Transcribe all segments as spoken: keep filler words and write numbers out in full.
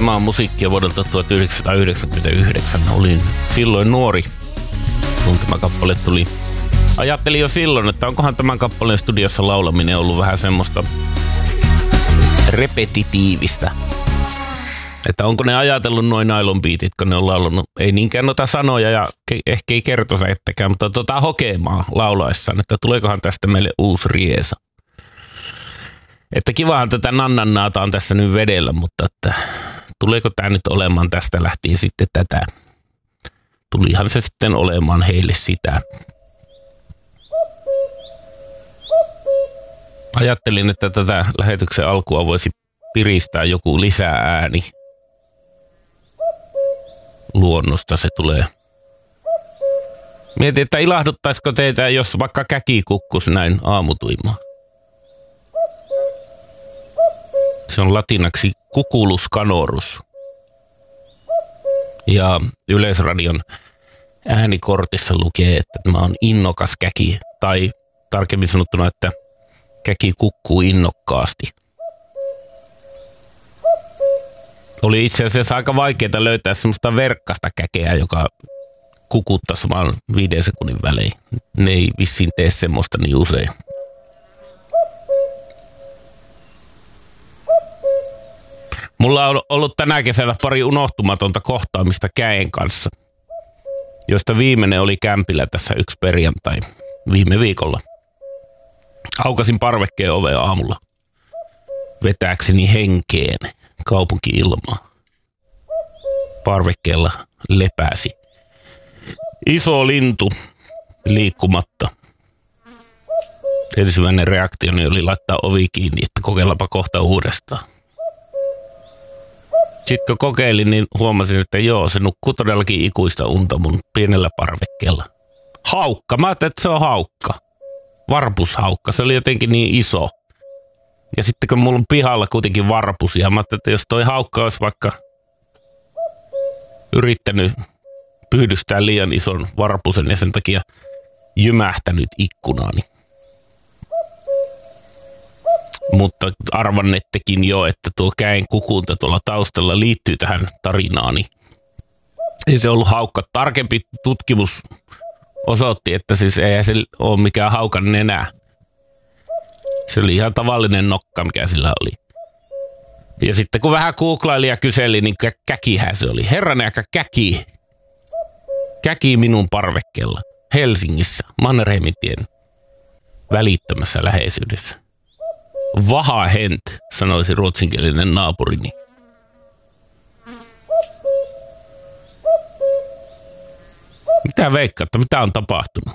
Tämä on musiikkia vuodelta tuhatyhdeksänsataayhdeksänkymmentäyhdeksän. Olin silloin nuori, kun tämä kappale tuli. Ajattelin jo silloin, että onkohan tämän kappaleen studiossa laulaminen ollut vähän semmoista repetitiivistä. Että onko ne ajatellut noin nylon beatit, kun ne on laulanut. Ei niinkään noita sanoja ja ke- ehkä ei kertosäettäkään, mutta tota hokemaa laulaessaan, että tuleekohan tästä meille uusi riesa. Että kivahan tätä nannannaata on tässä nyt vedellä, mutta että tuleeko tämä nyt olemaan tästä lähtien sitten tätä. Tulihan se sitten olemaan heille sitä. Ajattelin, että tätä lähetyksen alkua voisi piristää joku lisääääni. Luonnosta se tulee. Mietin, että ilahduttaisiko teitä, jos vaikka käki kukkus näin aamutuimaan. Se on latinaksi cuculus canorus. Ja Yleisradion äänikortissa lukee, että tämä on innokas käki. Tai tarkemmin sanottuna, että käki kukkuu innokkaasti. Oli itse asiassa aika vaikeaa löytää semmoista verkkasta käkeä, joka kukuttaisi vaan viiden sekunnin välein. Ne ei vissiin tee semmoista niin usein. Mulla on ollut tänä kesänä pari unohtumatonta kohtaamista käen kanssa, joista viimeinen oli kämpillä tässä yksi perjantai viime viikolla. Aukasin parvekkeen ovea aamulla vetääkseni henkeen kaupunki-ilmaa. Parvekkeella lepäsi iso lintu liikkumatta. Ensimmäinen reaktioni oli laittaa ovi kiinni, että kokeillaanpa kohta uudestaan. Sitten kun kokeilin, niin huomasin, että joo, se nukkuu todellakin ikuista unta mun pienellä parvekkeella. Haukka, mä ajattelin, että se on haukka. Varpushaukka, se oli jotenkin niin iso. Ja sitten kun mulla on pihalla kuitenkin varpusia, mä ajattelin, että jos toi haukka olisi vaikka yrittänyt pyydystää liian ison varpusen ja sen takia jymähtänyt ikkunaani. Mutta arvannettekin jo, että tuo käen kukunta tuolla taustalla liittyy tähän tarinaani. Ei se ollut haukka. Tarkempi tutkimus osoitti, että siis ei se ole mikään haukan nenä. Se oli ihan tavallinen nokka, mikä sillä oli. Ja sitten kun vähän googlaili ja kyseli, niin kä- käkihän se oli. Herranen aika käki. Käki minun parvekkeella. Helsingissä, Mannerheimintien välittömässä läheisyydessä. Vaha hent, sanoisi ruotsinkielinen naapurini. Mitä veikkaatte? Mitä on tapahtunut?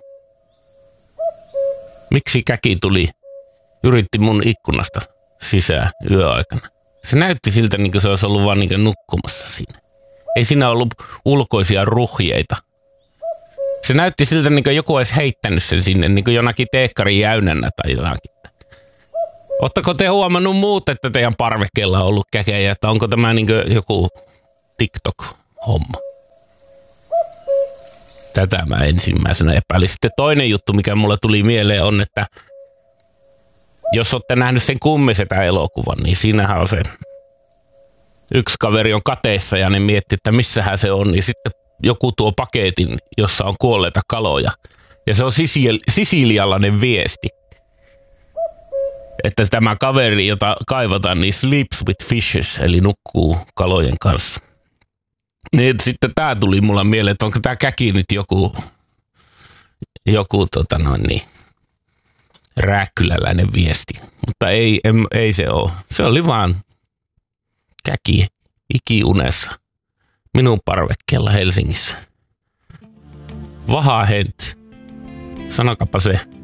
Miksi käki tuli, yritti mun ikkunasta sisään yöaikana? Se näytti siltä, niin kuin se olisi ollut vaan niin kuin nukkumassa siinä. Ei siinä ollut ulkoisia ruhjeita. Se näytti siltä, niin kuin joku olisi heittänyt sen sinne, niin kuin jonakin teekkarin jäynänä tai jotakin. Ootteko te huomannut muut, että teidän parvekkeella on ollut käkejä, että onko tämä niin kuin joku TikTok-homma? Tätä mä ensimmäisenä epäilin. Sitten toinen juttu, mikä mulle tuli mieleen on, että jos olette nähnyt sen Kummisetä-elokuvan, niin siinähän on se yksi kaveri on kateissa ja ne miettii, että missähän se on, niin sitten joku tuo paketin, jossa on kuolleita kaloja. Ja se on sisil- sisilialainen viesti. Että tämä kaveri, jota kaivataan, niin sleeps with fishes, eli nukkuu kalojen kanssa. Niin sitten tää tuli mulla mieleen, että onko tää käki nyt joku, joku tota noin niin, rääkkyläläinen viesti. Mutta ei, em, ei se ole. Se oli vaan käki ikiunessa minun parvekkeella Helsingissä. Vaha hent. Sanokapa se.